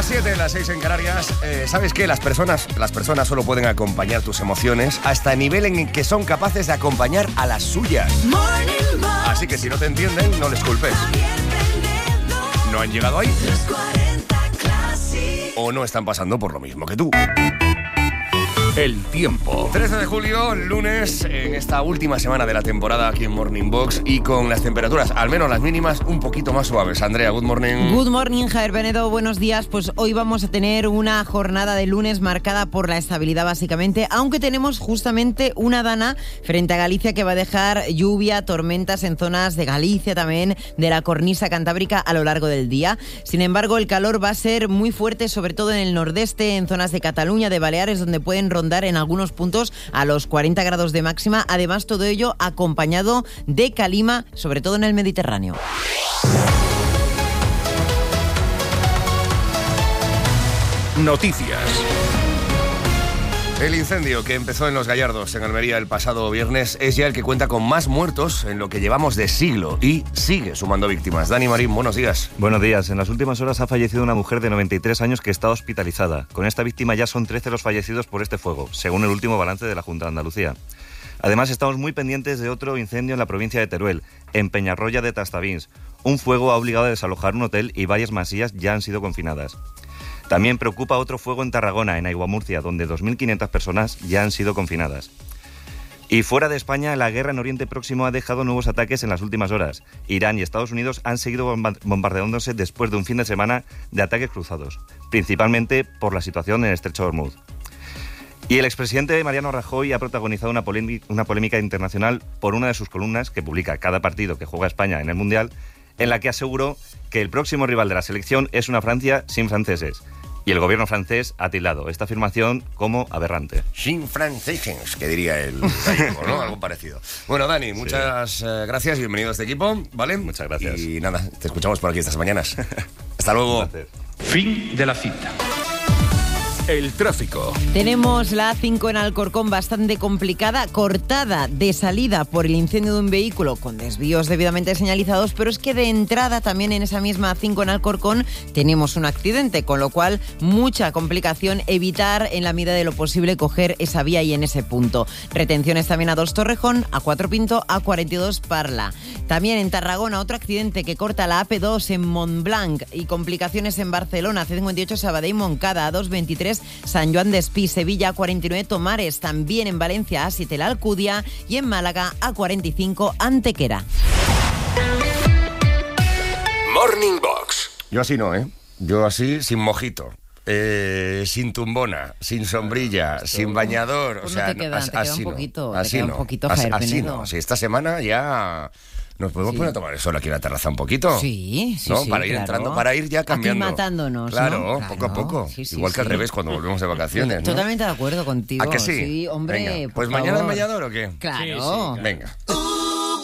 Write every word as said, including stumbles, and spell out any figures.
las siete, las seis en Canarias. Eh, ¿Sabes qué? Las personas, las personas solo pueden acompañar tus emociones hasta el nivel en el que son capaces de acompañar a las suyas. Así que si no te entienden, no les culpes. No han llegado ahí. O no están pasando por lo mismo que tú. El tiempo. trece de julio, lunes, en esta última semana de la temporada aquí en Morning Box y con las temperaturas, al menos las mínimas, un poquito más suaves. Andrea, good morning. Good morning, Javier Penedo, buenos días. Pues hoy vamos a tener una jornada de lunes marcada por la estabilidad básicamente, aunque tenemos justamente una dana frente a Galicia que va a dejar lluvia, tormentas en zonas de Galicia también, de la cornisa cantábrica a lo largo del día. Sin embargo, el calor va a ser muy fuerte, sobre todo en el nordeste, en zonas de Cataluña, de Baleares, donde pueden rondar en algunos puntos a los cuarenta grados de máxima. Además, todo ello acompañado de calima, sobre todo en el Mediterráneo. Noticias. El incendio que empezó en Los Gallardos, en Almería, el pasado viernes, es ya el que cuenta con más muertos en lo que llevamos de siglo y sigue sumando víctimas. Dani Marín, buenos días. Buenos días. En las últimas horas ha fallecido una mujer de noventa y tres años que está hospitalizada. Con esta víctima ya son trece los fallecidos por este fuego, según el último balance de la Junta de Andalucía. Además, estamos muy pendientes de otro incendio en la provincia de Teruel, en Peñarroya de Tastavins. Un fuego ha obligado a desalojar un hotel y varias masías ya han sido confinadas. También preocupa otro fuego en Tarragona, en Aiguamurcia, donde dos mil quinientas personas ya han sido confinadas. Y fuera de España, la guerra en Oriente Próximo ha dejado nuevos ataques en las últimas horas. Irán y Estados Unidos han seguido bombardeándose después de un fin de semana de ataques cruzados, principalmente por la situación en el Estrecho de Hormuz. Y el expresidente Mariano Rajoy ha protagonizado una polémica, una polémica internacional por una de sus columnas, que publica cada partido que juega España en el Mundial, en la que aseguró que el próximo rival de la selección es una Francia sin franceses. Y el gobierno francés ha tildado esta afirmación como aberrante. Sin franceses, que diría el gallego, ¿no? Algo parecido. Bueno, Dani, muchas sí. eh, gracias y bienvenido a este equipo, ¿vale? Muchas gracias. Y nada, te escuchamos por aquí estas mañanas. Hasta luego. Fin de la cita. El tráfico. Tenemos la A cinco en Alcorcón bastante complicada, cortada de salida por el incendio de un vehículo con desvíos debidamente señalizados, pero es que de entrada también en esa misma A cinco en Alcorcón tenemos un accidente, con lo cual mucha complicación, evitar en la medida de lo posible coger esa vía y en ese punto. Retenciones también a dos Torrejón, a cuatro Pinto, a cuarenta y dos Parla. También en Tarragona otro accidente que corta la A P dos en Montblanc y complicaciones en Barcelona, C cincuenta y ocho Sabadell Moncada, a dos veintitrés San Joan Despí, Sevilla, cuarenta y nueve Tomares, también en Valencia, A siete La Alcudia y en Málaga, A cuarenta y cinco Antequera. Morning Box. Yo así no, ¿eh? Yo así, sin mojito. Eh, sin tumbona, sin sombrilla, Esto... sin bañador. Pues o sea, no te queda, as, te queda así un poquito, no, así te queda no, un poquito, as, Javier así Penedo. no. Si esta semana ya nos podemos sí. poner a tomar el sol aquí en la terraza un poquito. Sí, sí, ¿no? sí, Para ir claro. entrando, para ir ya cambiando. Aclimatándonos, claro, ¿no? Claro, poco a poco. Sí, sí, Igual que sí. al revés cuando volvemos de vacaciones, ¿no? Totalmente de acuerdo contigo. ¿A que sí? Sí, hombre, Venga, por pues favor. mañana en bañador, ¿o qué? Claro. Sí, sí, claro. Venga.